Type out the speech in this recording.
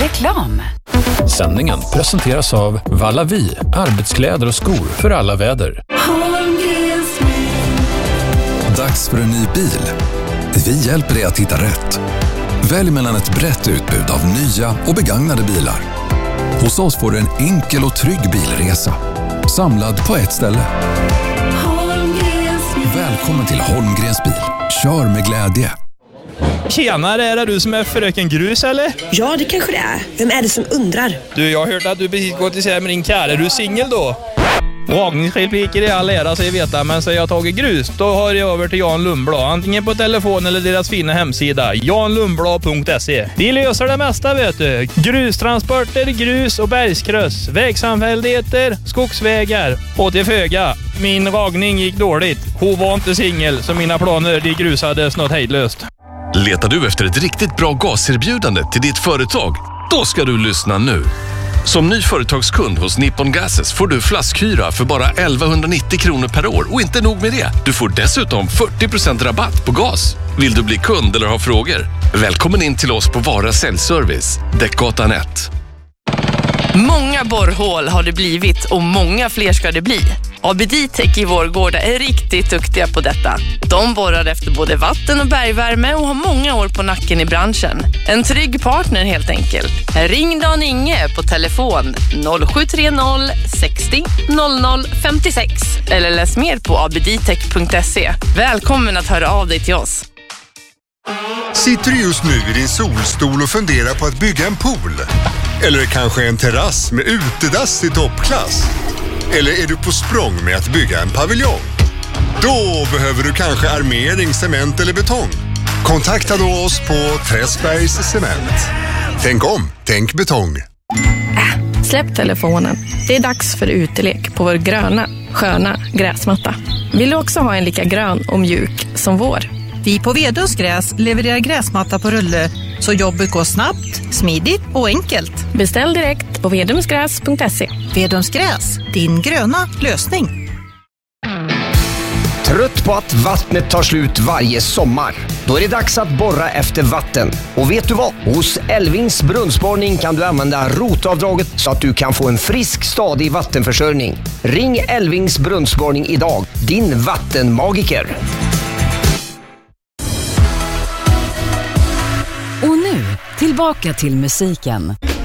Reklam. Sändningen presenteras av Vallavi, arbetskläder och skor för alla väder. Dags för en ny bil. Vi hjälper dig att hitta rätt. Välj mellan ett brett utbud av nya och begagnade bilar. Hos oss får du en enkel och trygg bilresa. Samlad på ett ställe. Välkommen till Holmgrens bil. Kör med glädje. Tjenare, är det du som är fröken Grus eller? Ja, det kanske det är. Vem är det som undrar? Du, jag har hört att du precis gått isär med din kär. Är du singel då? Ragningsrepliker i all ära säger veta, men säger jag tagit grus, då har jag över till Jan Lundblad. Antingen på telefon eller deras fina hemsida, janlundblad.se. De löser det mesta, vet du. Grustransporter, grus och bergskryss, vägsamfälligheter, skogsvägar och till föga. Min ragning gick dåligt. Hon var inte singel, så mina planer de grusades något hejdlöst. Letar du efter ett riktigt bra gaserbjudande till ditt företag? Då ska du lyssna nu. Som ny företagskund hos Nippon Gases får du flaskhyra för bara 1190 kronor per år. Och inte nog med det, du får dessutom 40% rabatt på gas. Vill du bli kund eller ha frågor? Välkommen in till oss på Vara Säljservice, Däckgatan 1. Många borrhål har det blivit och många fler ska det bli. ABD-Tech i Vårgårda är riktigt duktiga på detta. De borrar efter både vatten och bergvärme och har många år på nacken i branschen. En trygg partner helt enkelt. Ring Dan Inge på telefon 0730 60 00 56 eller läs mer på abdtech.se. Välkommen att höra av dig till oss. Sitter du just nu i din solstol och funderar på att bygga en pool? Eller kanske en terrass med utedass i toppklass? Eller är du på språng med att bygga en paviljong? Då behöver du kanske armering, cement eller betong. Kontakta då oss på Träsbergs Cement. Tänk om, tänk betong. Släpp telefonen. Det är dags för utelek på vår gröna, sköna gräsmatta. Vill du också ha en lika grön och mjuk som vår? Vi på Vedums gräs levererar gräsmatta på rulle så jobbet går snabbt, smidigt och enkelt. Beställ direkt på vedumsgräs.se. Vedums gräs, din gröna lösning. Trött på att vattnet tar slut varje sommar? Då är det dags att borra efter vatten. Och vet du vad? Hos Elvings brunnsborrning kan du använda rotavdraget så att du kan få en frisk, stadig vattenförsörjning. Ring Elvings brunnsborrning idag, din vattenmagiker. Och nu, tillbaka till musiken.